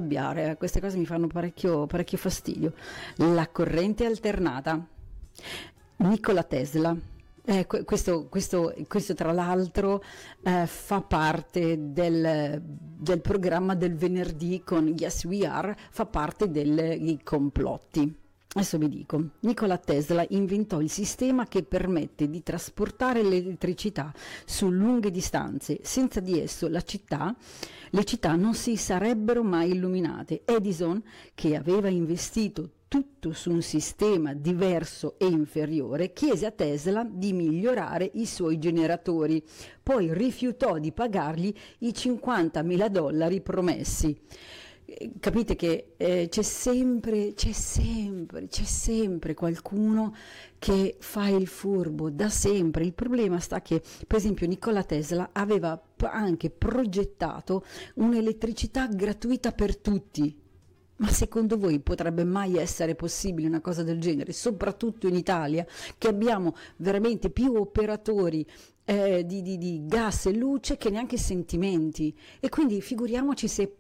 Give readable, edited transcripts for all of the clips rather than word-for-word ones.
arrabbiare, queste cose mi fanno parecchio fastidio. La corrente alternata, Nikola Tesla. Questo tra l'altro fa parte del programma del venerdì con Yes We Are, fa parte dei complotti. Adesso vi dico, Nikola Tesla inventò il sistema che permette di trasportare l'elettricità su lunghe distanze. Senza di esso le città non si sarebbero mai illuminate. Edison, che aveva investito tutto su un sistema diverso e inferiore, chiese a Tesla di migliorare i suoi generatori, poi rifiutò di pagargli i $50.000 promessi. Capite che c'è sempre qualcuno che fa il furbo da sempre. Il problema sta che, per esempio, Nikola Tesla aveva anche progettato un'elettricità gratuita per tutti. Ma secondo voi potrebbe mai essere possibile una cosa del genere, soprattutto in Italia, che abbiamo veramente più operatori di gas e luce che neanche sentimenti? E quindi figuriamoci se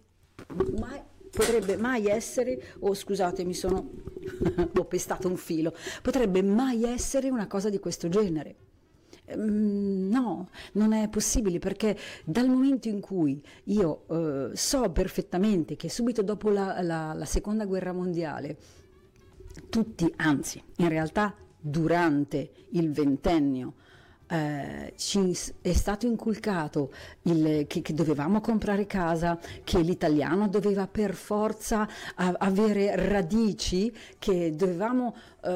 potrebbe mai essere, scusate, ho pestato un filo, potrebbe mai essere una cosa di questo genere. No, non è possibile, perché dal momento in cui io so perfettamente che subito dopo la seconda guerra mondiale tutti, anzi in realtà durante il ventennio, ci è stato inculcato che dovevamo comprare casa, che l'italiano doveva per forza avere radici, che dovevamo,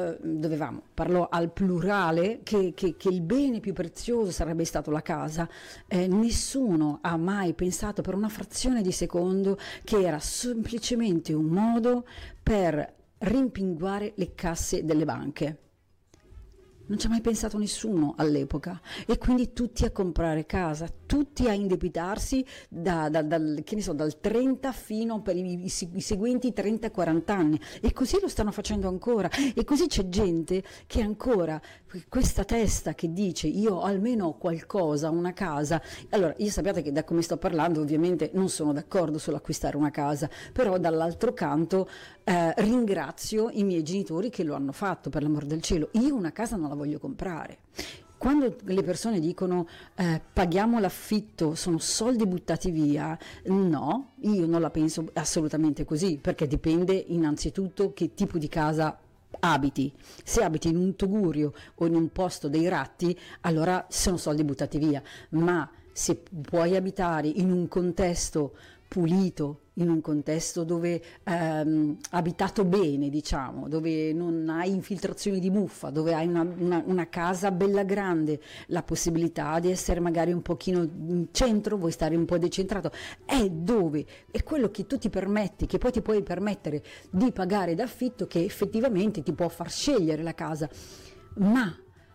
parlo al plurale, che il bene più prezioso sarebbe stato la casa. Nessuno ha mai pensato per una frazione di secondo che era semplicemente un modo per rimpinguare le casse delle banche. Non ci ha mai pensato nessuno all'epoca, e quindi tutti a comprare casa, tutti a indebitarsi dal 30 fino per i seguenti 30-40 anni, e così lo stanno facendo ancora. E così c'è gente che ancora questa testa che dice io almeno ho qualcosa, una casa. Allora, io sappiate che da come sto parlando ovviamente non sono d'accordo sull'acquistare una casa, però dall'altro canto ringrazio i miei genitori che lo hanno fatto, per l'amor del cielo. Io una casa non la voglio comprare. Quando le persone dicono paghiamo l'affitto, sono soldi buttati via, no, io non la penso assolutamente così, perché dipende innanzitutto che tipo di casa abiti. Se abiti in un tugurio o in un posto dei ratti, allora sono soldi buttati via, ma se puoi abitare in un contesto pulito, in un contesto dove abitato bene, diciamo, dove non hai infiltrazioni di muffa, dove hai una casa bella grande, la possibilità di essere magari un pochino in centro, vuoi stare un po' decentrato, è quello che tu ti permetti, che poi ti puoi permettere di pagare d'affitto, che effettivamente ti può far scegliere la casa, ma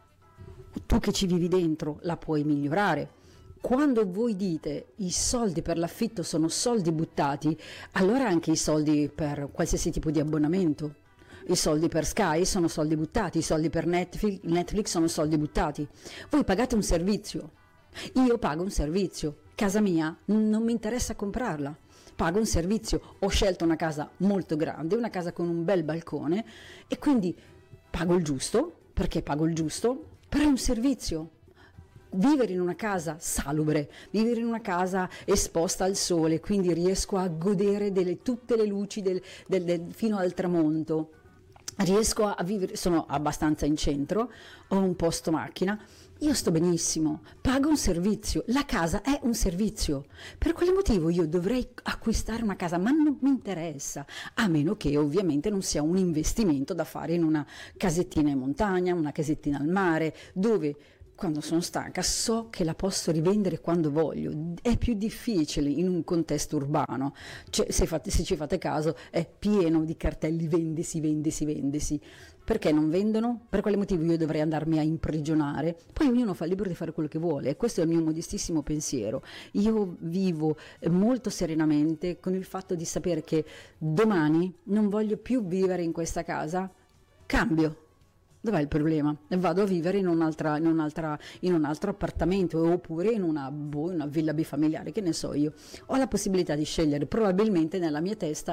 tu che ci vivi dentro la puoi migliorare. Quando voi dite i soldi per l'affitto sono soldi buttati, allora anche i soldi per qualsiasi tipo di abbonamento, i soldi per Sky sono soldi buttati, i soldi per Netflix sono soldi buttati. Voi pagate un servizio, io pago un servizio, casa mia non mi interessa comprarla, pago un servizio, ho scelto una casa molto grande, una casa con un bel balcone, e quindi pago il giusto, perché pago il giusto, però è un servizio. Vivere in una casa salubre, vivere in una casa esposta al sole, quindi riesco a godere tutte le luci fino al tramonto, riesco a vivere, sono abbastanza in centro, ho un posto macchina, io sto benissimo, pago un servizio, la casa è un servizio. Per quale motivo io dovrei acquistare una casa? Ma non mi interessa, a meno che ovviamente non sia un investimento da fare in una casettina in montagna, una casettina al mare, dove quando sono stanca so che la posso rivendere quando voglio. È più difficile in un contesto urbano, cioè, se ci fate caso è pieno di cartelli vendesi. Perché non vendono? Per quale motivo io dovrei andarmi a imprigionare? Poi ognuno fa libero di fare quello che vuole, e questo è il mio modestissimo pensiero. Io vivo molto serenamente con il fatto di sapere che domani non voglio più vivere in questa casa, cambio. Dov'è il problema? Vado a vivere in in un altro appartamento oppure in una villa bifamiliare, che ne so io. Ho la possibilità di scegliere, probabilmente nella mia testa